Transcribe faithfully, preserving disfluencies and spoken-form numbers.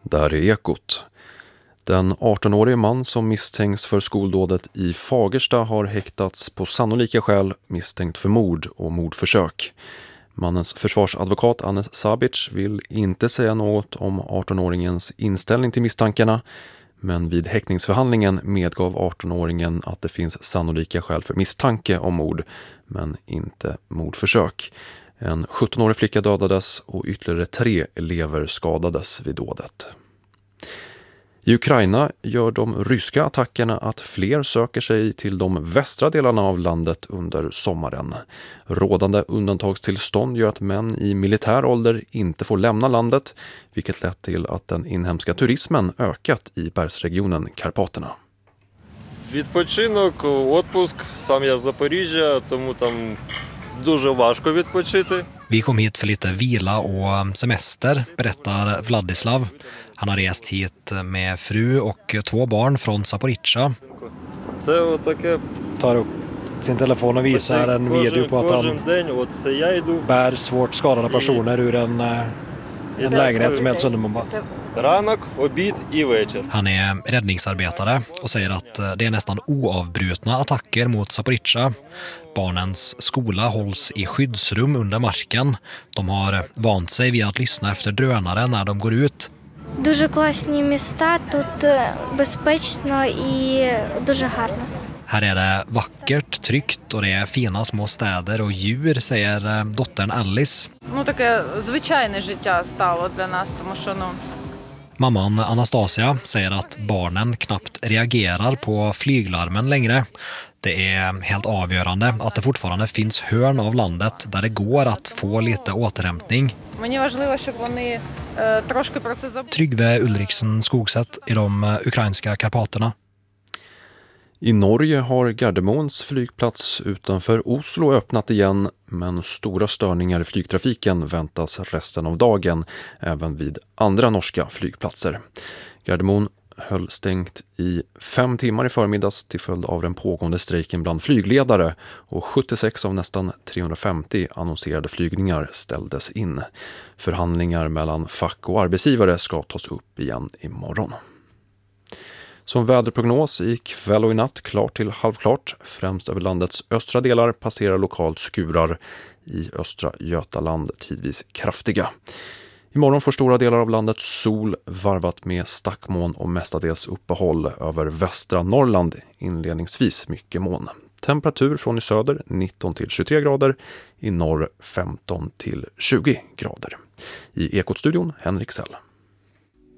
Där är Ekot. Den arton-årige man som misstänks för skoldådet i Fagersta har häktats på sannolika skäl misstänkt för mord och mordförsök. Mannens försvarsadvokat Anes Sabic vill inte säga något om arton-åringens inställning till misstankarna, men vid häktningsförhandlingen medgav arton-åringen att det finns sannolika skäl för misstanke om mord, men inte mordförsök. En sjutton-årig flicka dödades och ytterligare tre elever skadades vid dådet. I Ukraina gör de ryska attackerna att fler söker sig till de västra delarna av landet under sommaren. Rådande undantagstillstånd gör att män i militär ålder inte får lämna landet, vilket lett till att den inhemska turismen ökat i bergsregionen Karpaterna. Відпочинок, отпуск, сам я з Запоріжжя, тому там дуже важко відпочити. Vi kom hit för lite vila och semester, berättar Vladislav. Han har rest hit med fru och två barn från Zaporizjzja. Це отаке. Tar upp sin telefon och visar en video på att han bär svårt skadade personer ur en, en lägenhet som är helt sönderbombat. Ранок, обід і вечір. Han är räddningsarbetare och säger att det är nästan oavbrutna attacker mot Zaporizjzja. Barnens skola hålls i skyddsrum under marken. De har vant sig vid att lyssna efter drönare när de går ut. Дуже класні міста, тут безпечно і дуже гарно. Här är det vackert, tryggt och det är fina små städer och djur, säger dottern Alice. Ну, таке звичайне життя стало для нас, тому що, ну... Mamman Anastasia säger att barnen knappt reagerar på flyglarmen längre. Det är helt avgörande att det fortfarande finns hörn av landet där det går att få lite återhämtning. Мені важливо, щоб вони е, трошки про це забули. Trygve Ulriksen Skogset i de ukrainska Karpaterna. I Norge har Gardermoens flygplats utanför Oslo öppnat igen, men stora störningar i flygtrafiken väntas resten av dagen, även vid andra norska flygplatser. Gardermoen höll stängt i fem timmar i förmiddags till följd av den pågående strejken bland flygledare, och sjuttiosex av nästan trehundrafemtio annonserade flygningar ställdes in. Förhandlingar mellan fack och arbetsgivare ska tas upp igen imorgon. Som väderprognos i kväll och i natt klart till halvklart. Främst över landets östra delar passerar lokalt skurar, i östra Götaland tidvis kraftiga. Imorgon får stora delar av landet sol varvat med stackmoln och mestadels uppehåll. Över västra Norrland inledningsvis mycket moln. Temperatur från i söder nitton till tjugotre grader, i norr femton till tjugo grader. I Ekot-studion Henrik Sell.